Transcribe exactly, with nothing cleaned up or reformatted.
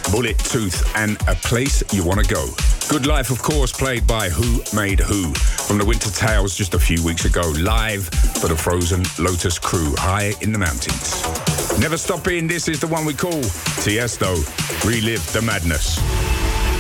Bullet Tooth and A Place You Wanna Go. Good Life, of course, played by Who Made Who from the Winter Tales just a few weeks ago, live for the Frozen Lotus crew, high in the mountains. Never Stop In, this is the one we call Tiesto, Relive the Madness.